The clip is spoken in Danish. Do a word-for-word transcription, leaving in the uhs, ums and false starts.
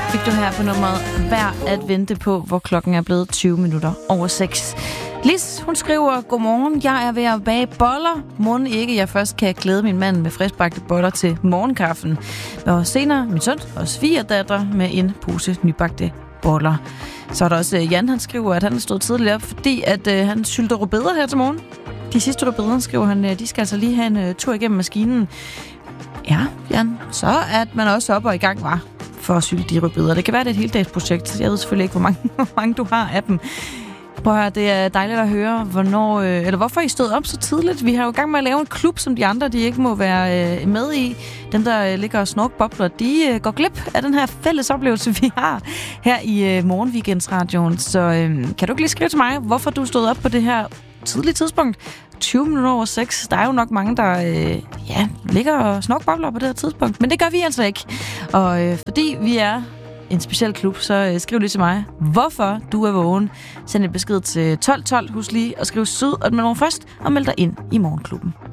fik du her på nummeret Værd at vente på, hvor klokken er blevet tyve minutter over seks. Lis, hun skriver, godmorgen, jeg er ved at bage boller. Må ikke, jeg først kan glæde min mand med friskbagte boller til morgenkaffen. Og senere min søn og svigerdatter med en pose nybagte boller. Så er der også Jan, han skriver, at han stod tidligt op, fordi at øh, han sylter rødbeder her til morgen. De sidste rødbeder, skriver han, de skal altså lige have en uh, tur igennem maskinen. Ja, Jan, så er man også op og i gang, var for at sylte de rødbeder. Det kan være, det er et heldagsprojekt. Jeg ved selvfølgelig ikke, hvor mange, hvor mange du har af dem. Prøv at høre, det er dejligt at høre, hvornår, øh, eller hvorfor I stod op så tidligt. Vi har jo i gang med at lave en klub, som de andre de ikke må være øh, med i. Dem, der øh, ligger og snorkbobler, de øh, går glip af den her fælles oplevelse, vi har her i øh, Morgenweekendsradioen. Så øh, kan du ikke lige skrive til mig, hvorfor du stod op på det her tidlige tidspunkt? tyve minutter over seks. Der er jo nok mange, der øh, ja, ligger og snorkbobler på det her tidspunkt. Men det gør vi altså ikke. Og øh, fordi vi er en speciel klub, så øh, skriv lige til mig, hvorfor du er vågen. Send en besked til tolv tolv. Husk lige at skrive syd og mellemrum først, og meld dig ind i Morgenklubben.